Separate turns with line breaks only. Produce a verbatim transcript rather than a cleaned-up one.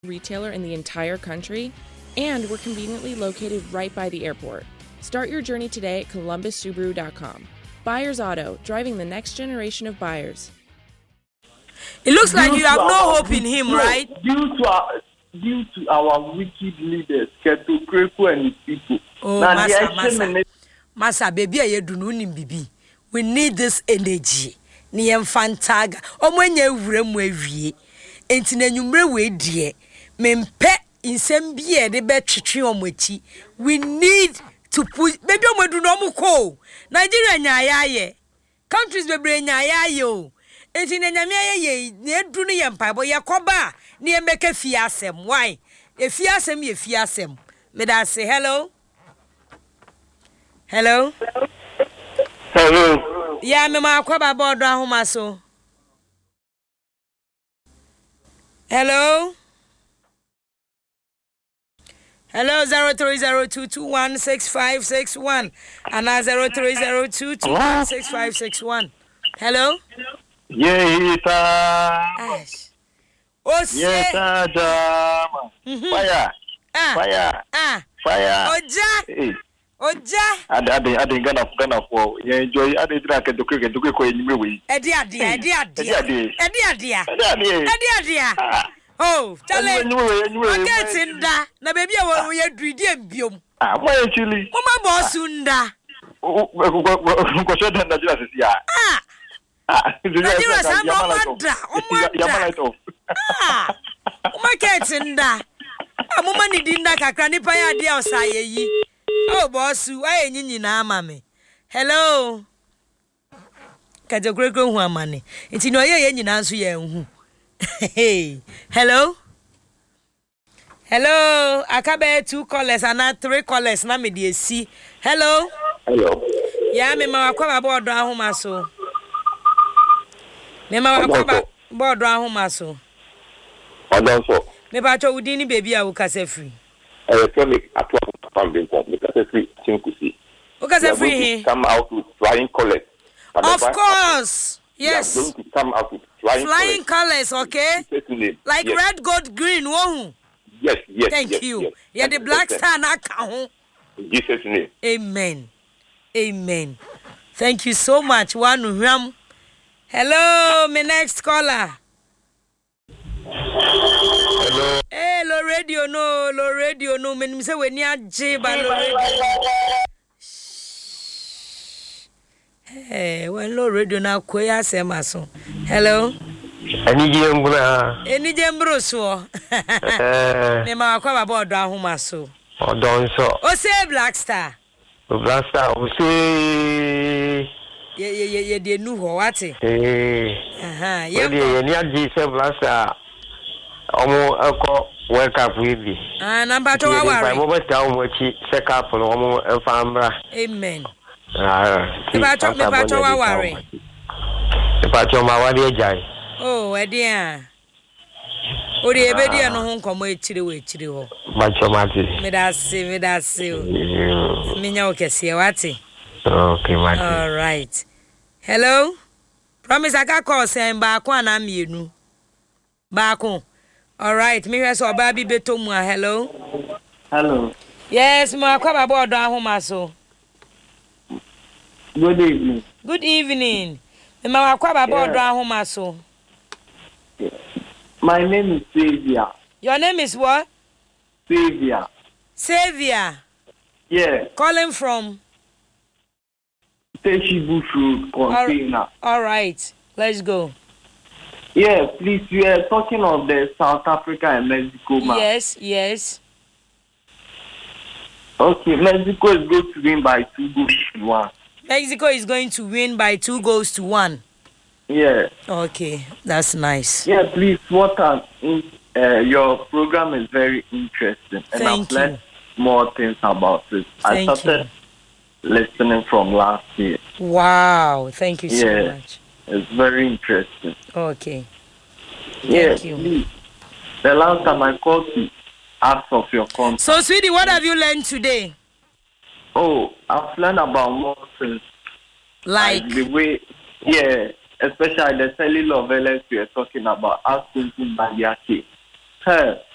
retailer in the entire country, and we're conveniently located right by the airport. Start your journey today at columbus subaru dot com. Buyers Auto, driving the next generation of buyers.
It looks like you have no hope in him,
no,
right?
Due to our, due to our wicked leaders, Keto Kreko and his people.
Oh,
now,
Massa, Massa. Massa, baby, I do not bibi. We need this energy. Niyem fantaga. Omwenye urem we vie. Enti na nyumre we die. Mempe insem biye de be twetwe omwachi. We need to push. Baby, omwedu no mu ko. Nigeria nyaaye. Countries bebre nyaaye o. Enti na nyame aye na edu no yempabo yakoba na yemeke fie asem. Why? E fie asem ye fie asem. Me da say hello. Hello.
Hello.
Yeah, me ma akwaba bodo ahoma so. Hello. Hello, zero three zero two two one six five six one and zero three zero two two one six five six one. Hello?
Yeah,
Ash. Oh,
yes, Jama. Fire.
Ah.
Fire.
Ah.
Fire.
Oja.
Hey.
Oja.
I didn't I didn't gonna gonna for you enjoy I didn't like to cricket to go anyway.
Edi adia, edi adia. Edi adia. Edi adia. Oh, Charlie. Get in da. Na baby we we dridi embiom.
Ah, why actually?
Mama boss unda.
Oh, go show them that you see.
Ah.
Ah,
Nigeria sam no manda. Omanda. Ah. Mama get in da. Amuma ni dinda kakra nipa ya dia osaye yi. Oh, boss, why you na mame? Hello. Kaje grego hu amane. Nti no ye ye nyina nso ye hu. Hello. Hello. Akabe two callers and three callers na me dey see. Hello.
Hello.
Yeah, me ma wakwa board ahoma so. Me ma wakwa board ahoma so.
Odon so.
Me ba cho udini baby a wo kase free.
Electronic at one because free Chinkusi.
Okay, free.
Come out with flying colors.
Of course. Yes.
Going to come out with flying,
flying colors. colors, okay? Like yes. Red, gold, green, whoa.
Yes, yes.
Thank
yes,
you.
Yes,
yeah, the black star na count.
In Jesus' name.
Amen. Amen. Thank you so much. One ram. Hello, my next caller.
Hello.
Hey, low radio, no, low radio, no. Me say we near J, but low radio. Hey, when low radio now, Koya Semason. Hello.
Any jembra.
Any jembro so. Me ma kwa ba bodo ahoma so.
Odon so.
O say Black Star.
Black Star, o say.
Ye ye ye ye de nu ho wate.
Eh.
Aha,
ye. Ye ni agi say Black Star. Omo eko wake up with me.
Ah, number two aware.
Mo best down mo chi check up no omo enfambra.
Amen.
Ah.
Me ba to me ba to aware.
Me ba to ma wade ajai.
Oh, edi a. Ori ebedi no ho nkomo etire we etire ho.
Ba cho ma ti.
Me da se, me da se. Me nya o kese wate.
Okay, ma ti.
All right. Hello. Promise I can call say ba ko na mienu. Ba ko. All right, me hear so baby beto mu. Hello.
Hello.
Yes, mo akwa ba bodo ahoma so.
Good evening.
Good evening. Me ma akwa ba bodo ahoma so.
My name is Xavier.
Your name is what?
Xavier.
Xavier.
Yeah.
Calling from
Teshi Bush Road container.
All, all right. Let's go.
Yeah, please, we are talking of the South Africa and Mexico match.
Yes, yes.
Okay, Mexico is going to win by two goals to one.
Mexico is going to win by two goals to one.
Yeah.
Okay, that's nice.
Yeah, please, what are, uh, your program is very interesting. And
Thank
I've learned
you.
more things about it.
Thank
I started
you.
listening from last year.
Wow, thank you so
yeah,
much.
It's very interesting.
Okay.
Yeah,
Thank you.
Please. The last time I called to ask of your contact.
So, sweetie, what have you learned today?
Oh, I've learned about more things.
Like?
like the way, yeah, especially the telenovelas we are talking about. Us thinking by Yaki. Her,